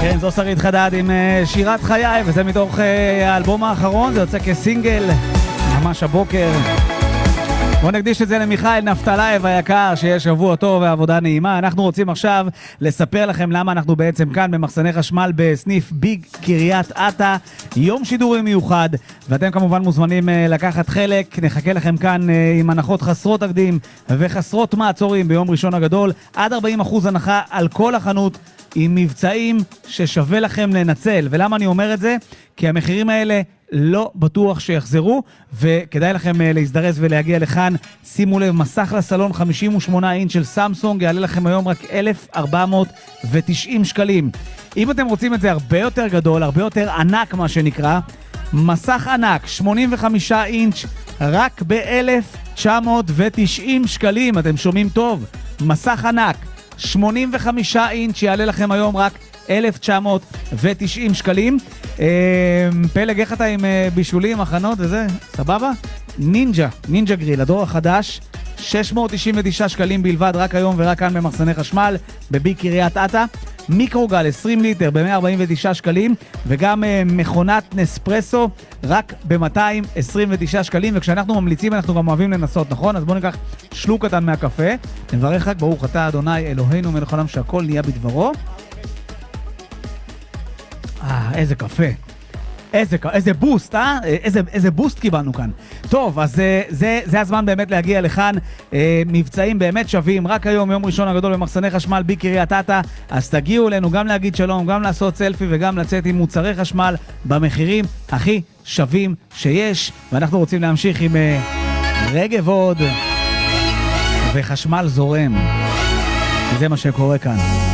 כן, זו שרית חדד עם שירת חיי, וזה מתוך האלבום האחרון, זה יוצא כסינגל ממש הבוקר. בואו נקדיש את זה למיכאל נפתלייב היקר, שיהיה שבוע טוב ועבודה נעימה. אנחנו רוצים עכשיו לספר לכם למה אנחנו בעצם כאן במחסני חשמל בסניף ביג קריית אתא, יום שידורי מיוחד, ואתם כמובן מוזמנים לקחת חלק. נחכה לכם כאן עם הנחות חסרות תקדים וחסרות מעצורים ביום ראשון הגדול, עד 40% הנחה על כל החנות, עם מבצעים ששווה לכם לנצל. ולמה אני אומר את זה? כי המחירים האלה לא בטוח שיחזרו, וכדאי לכם להזדרז ולהגיע לכאן. שימו לב, מסך לסלון 58 אינץ' של סמסונג יעלה לכם היום רק 1,490 שקלים. אם אתם רוצים את זה הרבה יותר גדול, הרבה יותר ענק מה שנקרא, מסך ענק 85 אינץ' רק ב-1,990 שקלים. אתם שומעים טוב? מסך ענק 85 אינץ' יעלה לכם היום רק 1,990 שקלים. פלג, איך אתה עם בישולים, הכנות וזה? סבבה? נינג'ה גריל, הדור החדש, 699 שקלים בלבד, רק היום ורק כאן במחסני חשמל, בביג קריית אתא. מיקרוגל 20 ליטר ב-149 שקלים, וגם מכונת נספרסו רק ב-229 שקלים. וכשאנחנו ממליצים אנחנו גם אוהבים לנסות, נכון? אז בואו ניקח שלוק קטן מהקפה, נברך רק ברוך אתה אדוני אלוהינו מלך העולם שהכל נהיה בדברו. איזה קפה, איזה בוסט, איזה בוסט קיבלנו כאן. טוב, אז זה הזמן באמת להגיע לכאן. מבצעים באמת שווים, רק היום, יום ראשון הגדול במחסני חשמל ביג קריית אתא. אז תגיעו אלינו גם להגיד שלום, גם לעשות סלפי וגם לצאת עם מוצרי חשמל במחירים הכי שווים שיש. ואנחנו רוצים להמשיך עם רגב עוד וחשמל זורם, זה מה שקורה כאן.